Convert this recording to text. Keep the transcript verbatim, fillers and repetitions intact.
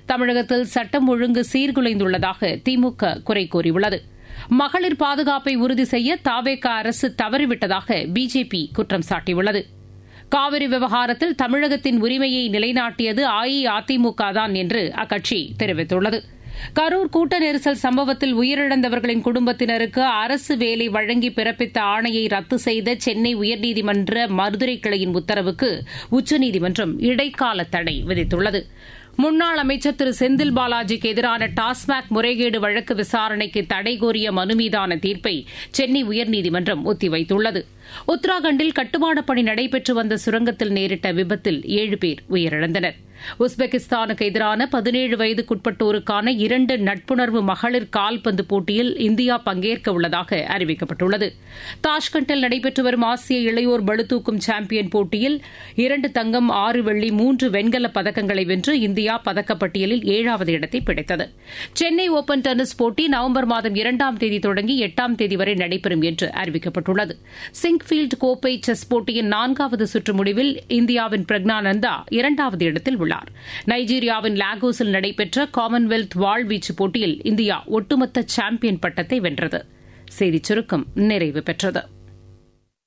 தமிழகத்தில் சட்டம் ஒழுங்கு சீர்குலைந்துள்ளதாக திமுக குறை கூறியுள்ளது. மகளிர் பாதுகாப்பை உறுதி செய்ய தாவேகா அரசு தவறிவிட்டதாக பிஜேபி குற்றம் சாட்டியுள்ளது. காவிரி விவகாரத்தில் தமிழகத்தின் உரிமையை நிலைநாட்டியது அஇஅதிமுக தான் என்று அக்கட்சி தெரிவித்துள்ளது. கரூர் கூட்ட நெரிசல் சம்பவத்தில் உயிரிழந்தவர்களின் குடும்பத்தினருக்கு அரசு வேலை வழங்கி பிறப்பித்த ஆணையை ரத்து செய்த சென்னை உயர்நீதிமன்ற மதுரை கிளையின் உத்தரவுக்கு உச்சநீதிமன்றம் இடைக்கால தடை விதித்துள்ளது. முன்னாள் அமைச்சர் திரு செந்தில் பாலாஜிக்கு எதிரான டாஸ்மாக் முறைகேடு வழக்கு விசாரணைக்கு தடை கோரிய மனு மீதான தீர்ப்பை சென்னை உயர்நீதிமன்றம் ஒத்திவைத்துள்ளது. உத்தராகண்டில் கட்டுமானப் பணி நடைபெற்று வந்த சுரங்கத்தில் நேரிட்ட விபத்தில் ஏழு பேர் உயிரிழந்தனர். உஸ்பெகிஸ்தானுக்கு எதிரான பதினேழு வயதுக்குட்பட்டோருக்கான இரண்டு நட்புணர்வு மகளிர் கால்பந்து போட்டியில் இந்தியா பங்கேற்க உள்ளதாக அறிவிக்கப்பட்டுள்ளது. தாஷ்கண்டில் நடைபெற்று வரும் ஆசிய இளையோர் பளுதூக்கும் சாம்பியன் போட்டியில் இரண்டு தங்கம், ஆறு வெள்ளி, மூன்று வெண்கலப் பதக்கங்களை வென்று இந்தியா பதக்கப்பட்டியலில் ஏழாவது இடத்தை பிடித்தது. சென்னை ஓபன் டென்னிஸ் போட்டி நவம்பர் மாதம் இரண்டாம் தேதி தொடங்கி எட்டாம் தேதி வரை நடைபெறும் என்று அறிவிக்கப்பட்டுள்ளது. சிங்க்ஃபீல்டு கோப்பை செஸ் போட்டியின் நான்காவது சுற்று முடிவில் இந்தியாவின் பிரக்னானந்தா இரண்டாவது இடத்தில் உள்ளார். நைஜீரியாவின் லாகோஸில் நடைபெற்ற காமன்வெல்த் வாழ்வீச்சு போட்டியில் இந்தியா ஒட்டுமொத்த சாம்பியன் பட்டத்தை வென்றது. செய்திச் சுருக்கம் நிறைவு பெற்றது.